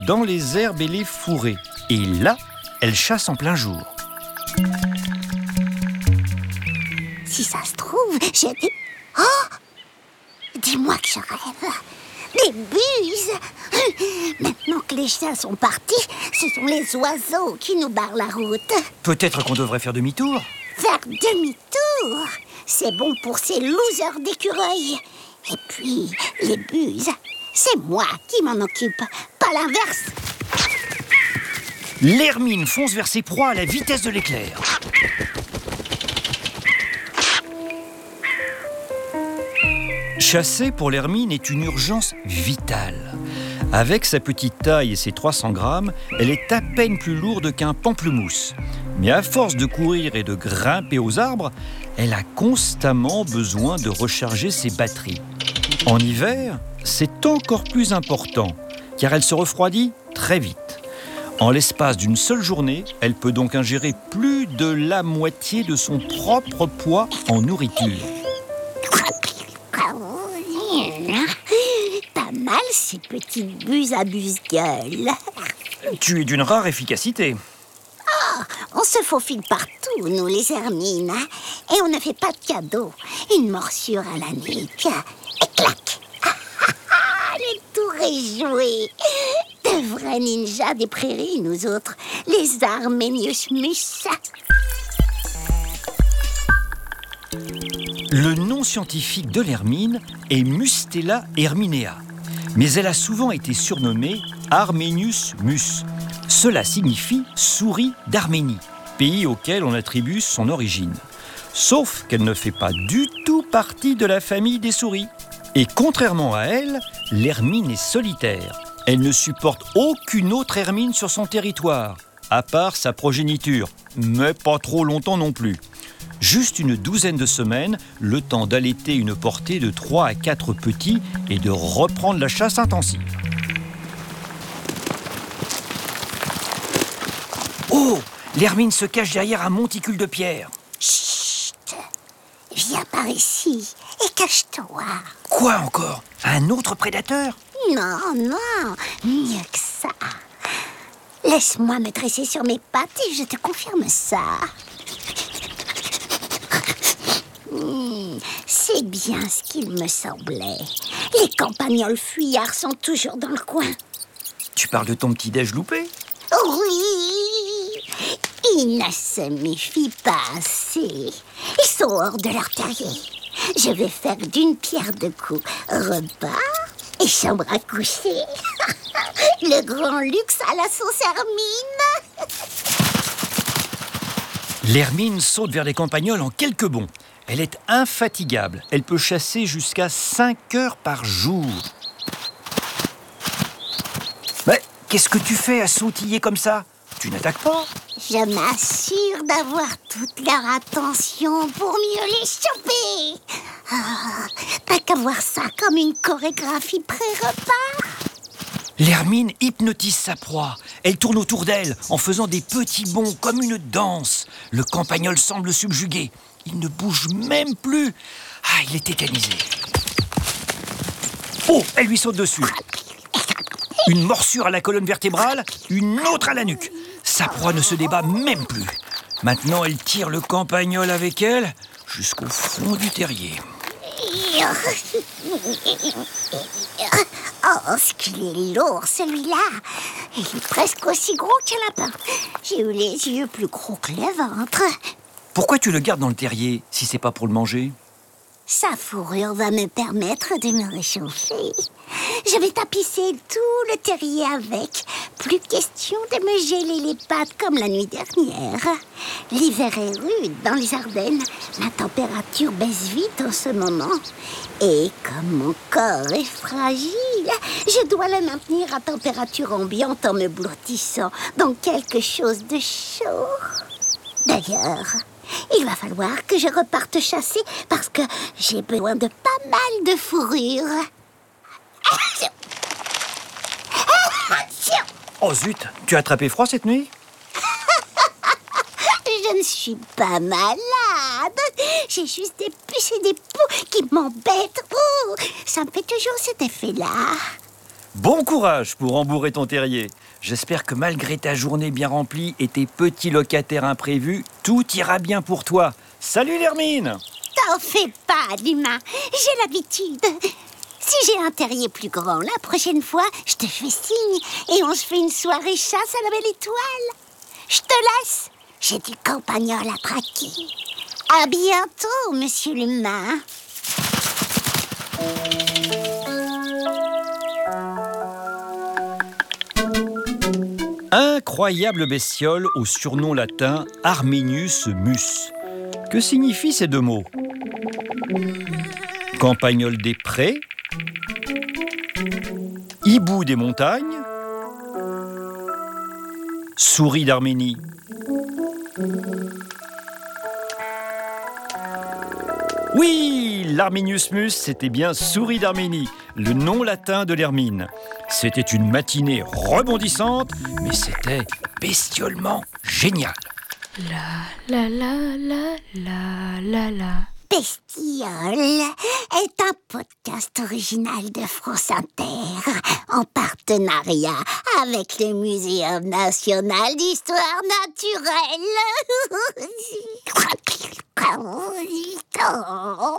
dans les herbes et les fourrés. Et là, elle chasse en plein jour. Si ça se trouve, j'ai des... Oh! Dis-moi que je rêve. Des buses! Maintenant que les chiens sont partis, ce sont les oiseaux qui nous barrent la route. Peut-être qu'on devrait faire demi-tour. Faire demi-tour, c'est bon pour ces losers d'écureuils. Et puis, les buses, c'est moi qui m'en occupe, pas l'inverse. L'hermine fonce vers ses proies à la vitesse de l'éclair. Chasser pour l'hermine est une urgence vitale. Avec sa petite taille et ses 300 grammes, elle est à peine plus lourde qu'un pamplemousse. Mais à force de courir et de grimper aux arbres, elle a constamment besoin de recharger ses batteries. En hiver, c'est encore plus important, car elle se refroidit très vite. En l'espace d'une seule journée, elle peut donc ingérer plus de la moitié de son propre poids en nourriture. Pas mal ces petites buses à buse-gueule. Tu es d'une rare efficacité. On se faufile partout, nous les hermines, et on ne fait pas de cadeaux. Une morsure à la nuque, et clac. Le tour est joué. De vrais ninjas des prairies, nous autres, les Arménius-mus. Le nom scientifique de l'hermine est Mustela herminea, mais elle a souvent été surnommée Armenius mus. Cela signifie souris d'Arménie, pays auquel on attribue son origine. Sauf qu'elle ne fait pas du tout partie de la famille des souris. Et contrairement à elle, l'hermine est solitaire. Elle ne supporte aucune autre hermine sur son territoire, à part sa progéniture, mais pas trop longtemps non plus. Juste une douzaine de semaines, le temps d'allaiter une portée de 3 à 4 petits et de reprendre la chasse intensive. Oh! L'hermine se cache derrière un monticule de pierre. Chut! Viens par ici et cache-toi. Quoi encore? Un autre prédateur? Non, non, mieux que ça. Laisse-moi me dresser sur mes pattes et je te confirme ça. C'est bien ce qu'il me semblait. Les campagnols fuyards sont toujours dans le coin. Tu parles de ton petit-déj loupé? Oui! Ils ne se méfient pas assez. Ils sont hors de leur terrier. Je vais faire d'une pierre deux coups repas et chambre à coucher. Le grand luxe à la sauce hermine. L'hermine saute vers les campagnols en quelques bonds. Elle est infatigable. Elle peut chasser jusqu'à 5 heures par jour. Mais qu'est-ce que tu fais à sautiller comme ça? Tu n'attaques pas? Je m'assure d'avoir toute leur attention pour mieux les choper. T'as qu'à voir ça comme une chorégraphie pré-repas. L'hermine hypnotise sa proie. Elle tourne autour d'elle en faisant des petits bonds comme une danse. Le campagnol semble subjugué. Il ne bouge même plus. Ah, il est tétanisé. Oh, elle lui saute dessus. Une morsure à la colonne vertébrale, une autre à la nuque. Sa proie ne se débat même plus. Maintenant, elle tire le campagnol avec elle jusqu'au fond du terrier. Oh, ce qu'il est lourd, celui-là. Il est presque aussi gros qu'un lapin. J'ai eu les yeux plus gros que le ventre. Pourquoi tu le gardes dans le terrier si c'est pas pour le manger? Sa fourrure va me permettre de me réchauffer. Je vais tapisser tout le terrier avec. Plus question de me geler les pattes comme la nuit dernière. L'hiver est rude dans les Ardennes. La température baisse vite en ce moment. Et comme mon corps est fragile, je dois le maintenir à température ambiante en me blottissant dans quelque chose de chaud. D'ailleurs, il va falloir que je reparte chasser parce que j'ai besoin de pas mal de fourrure. Oh zut, tu as attrapé froid cette nuit? Je ne suis pas malade. J'ai juste des puces et des poux qui m'embêtent. Oh, ça me fait toujours cet effet-là. Bon courage pour rembourrer ton terrier. J'espère que malgré ta journée bien remplie et tes petits locataires imprévus, tout ira bien pour toi. Salut l'Hermine! T'en fais pas, l'humain. J'ai l'habitude. Si j'ai un terrier plus grand, la prochaine fois, je te fais signe et on se fait une soirée chasse à la belle étoile. Je te laisse. J'ai du campagnol à traquer. À bientôt, monsieur l'humain. Incroyable bestiole au surnom latin Armenius mus. Que signifient ces deux mots? Campagnol des prés, hibou des montagnes, souris d'Arménie. Oui, l'Armenius mus, c'était bien souris d'Arménie, le nom latin de l'hermine. C'était une matinée rebondissante, mais c'était bestiolement génial. La la la la la la la. Bestiole est un podcast original de France Inter en partenariat avec le Muséum national d'histoire naturelle.